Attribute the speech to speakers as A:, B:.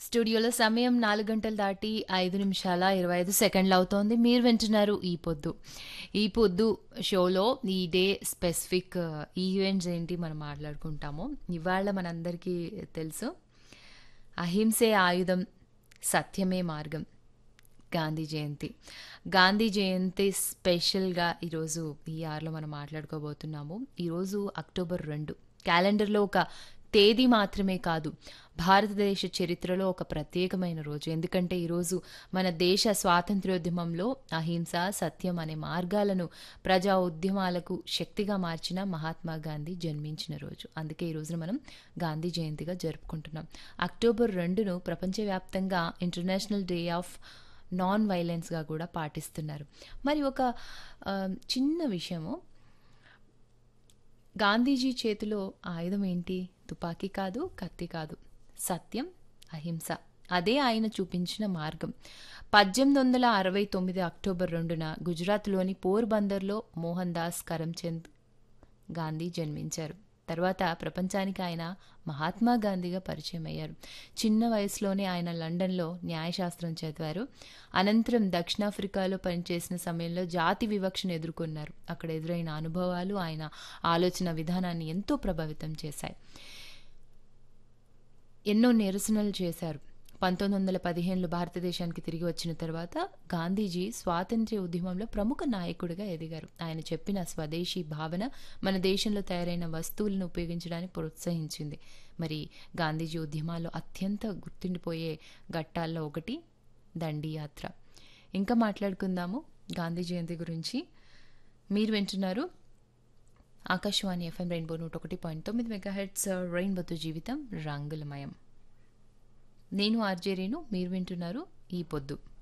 A: స్టూడియోలో సమయం 4 గంటలు దాటి 5 నిమిషాల 25 సెకండ్లు అవుతోంది. మీరు వింటున్నారు ఈ పొద్దు. ఈ పొద్దు షోలో ఈ డే స్పెసిఫిక్ ఈవెంట్స్ ఏంటి మనం మాట్లాడుకుంటాము. ఇవాళ మనందరికీ తెలుసు అహింసే ఆయుధం, సత్యమే మార్గం. గాంధీ జయంతి. గాంధీ జయంతి స్పెషల్గా ఈరోజు ఈ ఆర్లో మనం మాట్లాడుకోబోతున్నాము. ఈరోజు అక్టోబర్ 2 క్యాలెండర్లో ఒక తేదీ మాత్రమే కాదు, భారతదేశ చరిత్రలో ఒక ప్రత్యేకమైన రోజు. ఎందుకంటే ఈరోజు మన దేశ స్వాతంత్ర్యోద్యమంలో అహింస, సత్యం అనే మార్గాలను ప్రజా ఉద్యమాలకు శక్తిగా మార్చిన మహాత్మా గాంధీ జన్మించిన రోజు. అందుకే ఈ రోజున మనం గాంధీ జయంతిగా జరుపుకుంటున్నాం. అక్టోబర్ 2ను ప్రపంచవ్యాప్తంగా ఇంటర్నేషనల్ డే ఆఫ్ నాన్ వైలెన్స్గా కూడా పాటిస్తున్నారు. మరి ఒక చిన్న విషయము, గాంధీజీ చేతిలో ఆయుధం ఏంటి? తుపాకీ కాదు, కత్తి కాదు, సత్యం, అహింస. అదే ఆయన చూపించిన మార్గం. 1869 అక్టోబర్ 2న గుజరాత్లోని పోర్బందర్లో మోహన్ దాస్ కరమ్చంద్ గాంధీ జన్మించారు. తర్వాత ప్రపంచానికి ఆయన మహాత్మా గాంధీగా పరిచయం అయ్యారు. చిన్న వయసులోనే ఆయన లండన్లో న్యాయశాస్త్రం చదివారు. అనంతరం దక్షిణాఫ్రికాలో పనిచేసిన సమయంలో జాతి వివక్షను ఎదుర్కొన్నారు. అక్కడ ఎదురైన అనుభవాలు ఆయన ఆలోచన విధానాన్ని ఎంతో ప్రభావితం చేశాయి. ఎన్నో నిరసనలు చేశారు. 1915లో భారతదేశానికి తిరిగి వచ్చిన తర్వాత గాంధీజీ స్వాతంత్ర్య ఉద్యమంలో ప్రముఖ నాయకుడిగా ఎదిగారు. ఆయన చెప్పిన స్వదేశీ భావన మన దేశంలో తయారైన వస్తువులను ఉపయోగించడానికి ప్రోత్సహించింది. మరి గాంధీజీ ఉద్యమాల్లో అత్యంత గుర్తుండిపోయే ఘట్టాల్లో ఒకటి దండి యాత్ర. ఇంకా మాట్లాడుకుందాము గాంధీ జయంతి గురించి. మీరు వింటున్నారు ఆకాశవాణి FM రెయిన్బో 101.9 మెగాహెర్ట్జ్, రెయిన్బోతో జీవితం రంగులమయం. నేను ఆర్జే రేణు, మీరు వింటున్నారు ఈ పొద్దు.